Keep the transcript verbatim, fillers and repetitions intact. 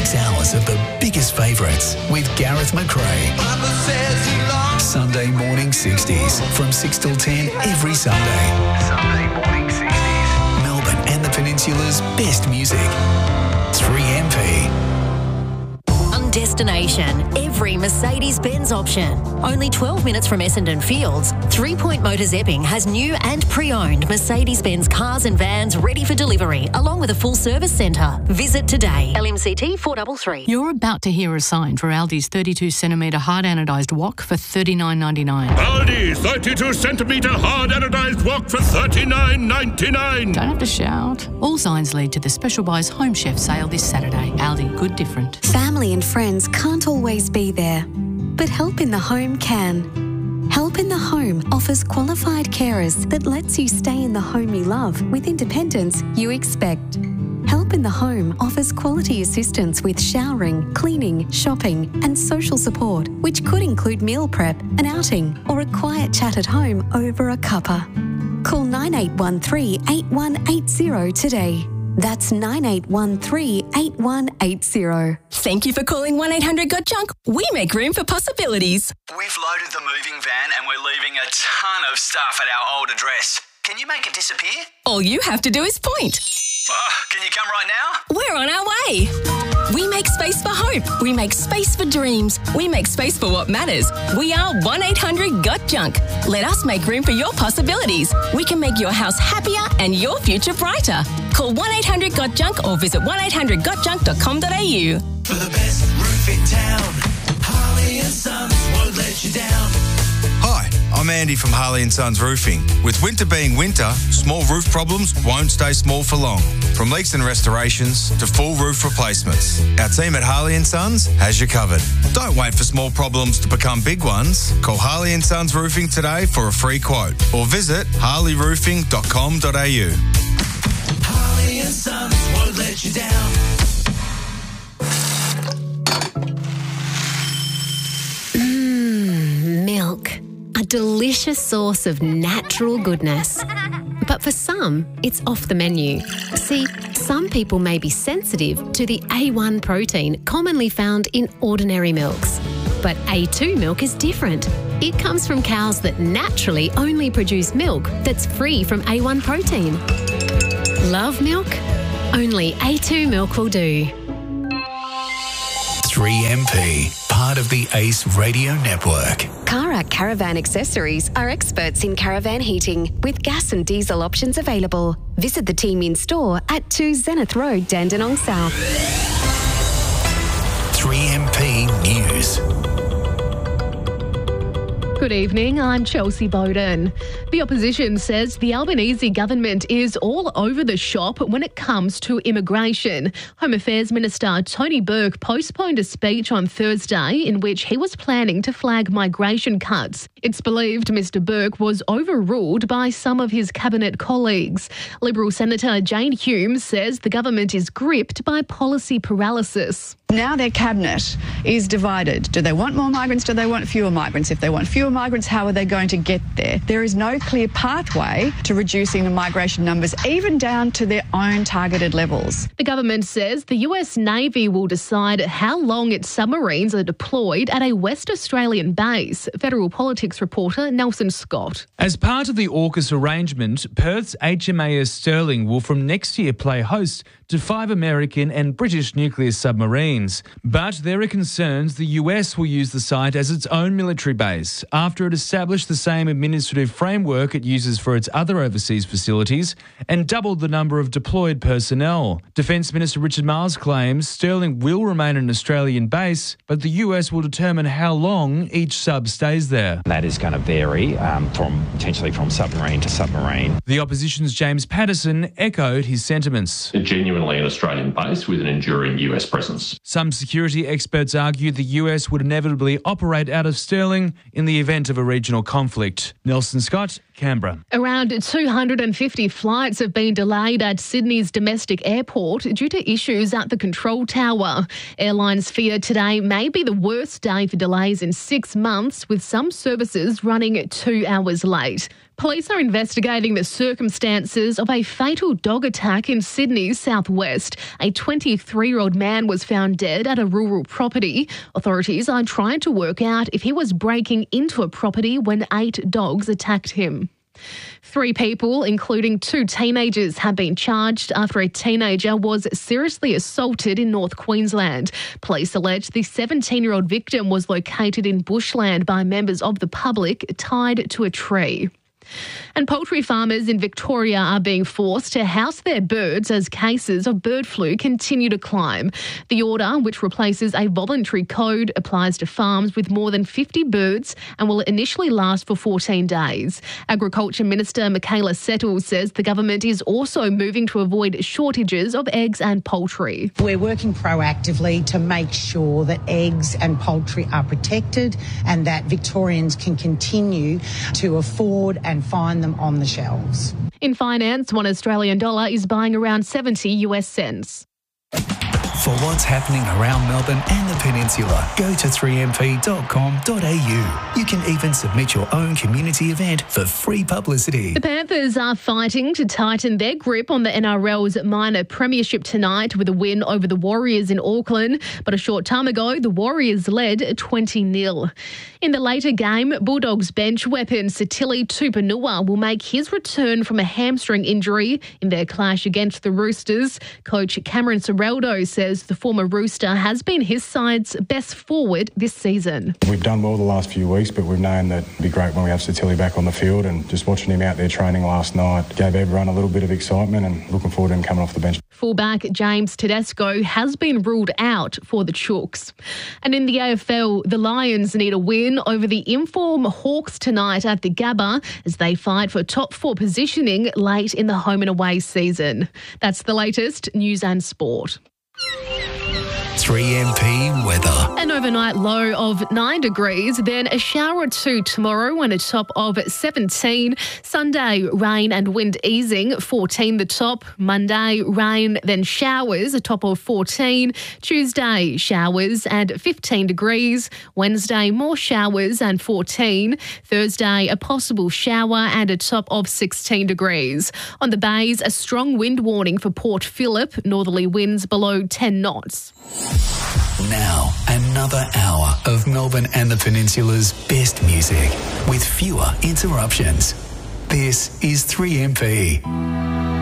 Six hours of the biggest favourites with Gareth McRae. Sunday morning sixties from six till ten every Sunday. Sunday morning sixties. Melbourne and the Peninsula's best music. three M P. On Destination, every Mercedes-Benz option. Only twelve minutes from Essendon Fields, Three Point Motors Epping has new and pre-owned Mercedes-Benz cars and vans ready for delivery, along with a full service centre. Visit today. L M C T four three three. You're about to hear a sign for Aldi's thirty-two centimetre hard anodised wok for thirty-nine ninety-nine. Aldi thirty-two centimetre hard anodised wok for thirty-nine ninety-nine. Don't have to shout. All signs lead to the Special Buys Home Chef sale this Saturday. Aldi, good different. Family and friends can't always be there, but Help in the Home can. Help in the Home offers qualified carers that lets you stay in the home you love with independence you expect. Help in the Home offers quality assistance with showering, cleaning, shopping and social support, which could include meal prep, an outing or a quiet chat at home over a cuppa. Call nine eight one three, eight one eight zero today. That's nine eight one three, eight one eight zero. Thank you for calling one eight hundred got junk. We make room for possibilities. We've loaded the moving van and we're leaving a ton of stuff at our old address. Can you make it disappear? All you have to do is point. Oh, can you come right now? We're on our way. We make space for hope. We make space for dreams. We make space for what matters. We are one eight hundred got junk. Let us make room for your possibilities. We can make your house happier and your future brighter. Call one eight hundred got junk or visit one eight hundred got junk dot com dot a u. For the best roof in town, Harley and Sons won't let you down. Hi, I'm Andy from Harley and Sons Roofing. With winter being winter, small roof problems won't stay small for long. From leaks and restorations to full roof replacements, our team at Harley and Sons has you covered. Don't wait for small problems to become big ones. Call Harley and Sons Roofing today for a free quote or visit harley roofing dot com dot a u. Harley and Sons won't let you down. Mmm, milk. A delicious source of natural goodness. But for some, it's off the menu. See, some people may be sensitive to the A one protein commonly found in ordinary milks. But A two milk is different. It comes from cows that naturally only produce milk that's free from A one protein. Love milk? Only A two milk will do. three M P, part of the Ace Radio Network. Cara Caravan Accessories are experts in caravan heating with gas and diesel options available. Visit the team in store at two Zenith Road, Dandenong South. three M P News. Good evening, I'm Chelsea Bowden. The opposition says the Albanese government is all over the shop when it comes to immigration. Home Affairs Minister Tony Burke postponed a speech on Thursday in which he was planning to flag migration cuts. It's believed Mr Burke was overruled by some of his cabinet colleagues. Liberal Senator Jane Hume says the government is gripped by policy paralysis. Now their cabinet is divided. Do they want more migrants? Do they want fewer migrants? If they want fewer migrants, how are they going to get there? There is no clear pathway to reducing the migration numbers, even down to their own targeted levels. The government says the U S Navy will decide how long its submarines are deployed at a West Australian base. Federal politics reporter Nelson Scott. As part of the AUKUS arrangement, Perth's H M A S Sterling will from next year play host to five American and British nuclear submarines. But there are concerns the U S will use the site as its own military base after it established the same administrative framework it uses for its other overseas facilities and doubled the number of deployed personnel. Defence Minister Richard Marles claims Sterling will remain an Australian base, but the U S will determine how long each sub stays there. That is going to vary um, from potentially from submarine to submarine. The opposition's James Patterson echoed his sentiments. A genuinely an Australian base with an enduring U S presence. Some security experts argue the U S would inevitably operate out of Sterling in the event of a regional conflict. Nelson Scott, Canberra. Around two hundred fifty flights have been delayed at Sydney's domestic airport due to issues at the control tower. Airlines fear today may be the worst day for delays in six months, with some services running two hours late. Police are investigating the circumstances of a fatal dog attack in Sydney's southwest. A twenty-three-year-old man was found dead at a rural property. Authorities are trying to work out if he was breaking into a property when eight dogs attacked him. Three people, including two teenagers, have been charged after a teenager was seriously assaulted in North Queensland. Police allege the seventeen-year-old victim was located in bushland by members of the public, tied to a tree. And poultry farmers in Victoria are being forced to house their birds as cases of bird flu continue to climb. The order, which replaces a voluntary code, applies to farms with more than fifty birds and will initially last for fourteen days. Agriculture Minister Michaela Settle says the government is also moving to avoid shortages of eggs and poultry. We're working proactively to make sure that eggs and poultry are protected and that Victorians can continue to afford and and find them on the shelves. In finance, one Australian dollar is buying around seventy US cents. For what's happening around Melbourne and the Peninsula, go to three m p dot com dot a u. You can even submit your own community event for free publicity. The Panthers are fighting to tighten their grip on the N R L's minor premiership tonight with a win over the Warriors in Auckland. But a short time ago, the Warriors led twenty nil. In the later game, Bulldogs bench weapon Sitili Tupanua will make his return from a hamstring injury in their clash against the Roosters. Coach Cameron Ciraldo says the former Rooster has been his side's best forward this season. We've done well the last few weeks, but we've known that it'd be great when we have Sitili back on the field, and just watching him out there training last night gave everyone a little bit of excitement, and looking forward to him coming off the bench. Fullback James Tedesco has been ruled out for the Chooks. And in the A F L, the Lions need a win over the inform Hawks tonight at the Gabba as they fight for top four positioning late in the home and away season. That's the latest news and sport. three M P weather. An overnight low of nine degrees, then a shower or two tomorrow and a top of seventeen. Sunday, rain and wind easing, fourteen the top. Monday, rain, then showers, a top of fourteen. Tuesday, showers and fifteen degrees. Wednesday, more showers and fourteen. Thursday, a possible shower and a top of sixteen degrees. On the bays, a strong wind warning for Port Phillip, northerly winds below ten knots. Now, another hour of Melbourne and the Peninsula's best music with fewer interruptions. This is three M P.